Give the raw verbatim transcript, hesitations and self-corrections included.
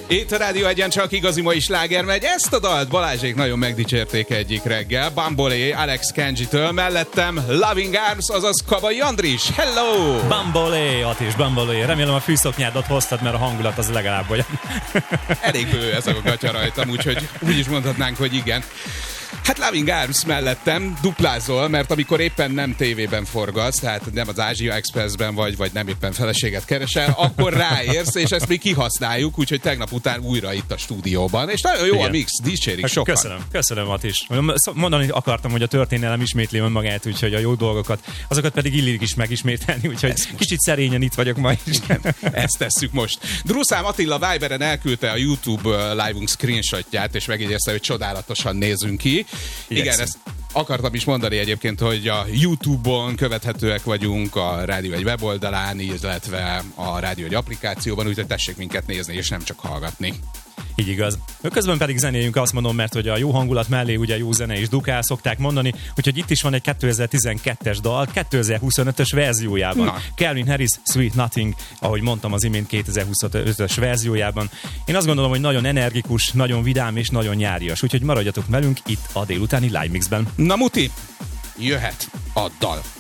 Itt a Rádió Egyen csak igazi mai sláger megy. Ezt a dalt Balázsék nagyon megdicsérték egyik reggel. Bambolé, Alex Kenji-től, mellettem Loving Arms, azaz Kabai Andris. Hello! Bambolé, Atis, Bambolé. Remélem a fűszoknyádat hoztad, mert a hangulat az legalább olyan. Elég bő ez a gatya rajtam, úgyhogy úgy is mondhatnánk, hogy igen. Hát Loving Arms mellettem duplázol, mert amikor éppen nem tévében forgatsz, tehát nem az Ázsia Expressben vagy, vagy nem éppen feleséget keresel, akkor ráérsz, és ezt mi kihasználjuk, úgyhogy tegnap után újra itt a stúdióban. És nagyon jó. Igen. A mix, dicsérik sokan. Köszönöm, köszönöm Atis. Mondani akartam, hogy a történelem ismétli önmagát, úgyhogy a jó dolgokat, azokat pedig illik is megismételni, úgyhogy ezt kicsit most szerényen itt vagyok ma is. Ezt tesszük most. Druszám Attila Viberen elküldte a YouTube live-unk screenshotját, és megjegyezte, hogy csodálatosan nézünk ki. Igen, Igen ezt akartam is mondani egyébként, hogy a YouTube-on követhetőek vagyunk, a Rádió egy weboldalán, illetve a Rádió egy applikációban, úgyhogy tessék minket nézni, és nem csak hallgatni. Így igaz. Közben pedig zenéljünk, azt mondom, mert hogy a jó hangulat mellé ugye jó zene is dukál, szokták mondani, úgyhogy itt is van egy kétezer-tizenkettes dal, kétezer-huszonötös verziójában. Na. Calvin Harris, Sweet Nothing, ahogy mondtam az imént kétezer-huszonötös verziójában. Én azt gondolom, hogy nagyon energikus, nagyon vidám és nagyon nyárias, úgyhogy maradjatok velünk itt a délutáni Live Mixben. Na muti, jöhet a dal.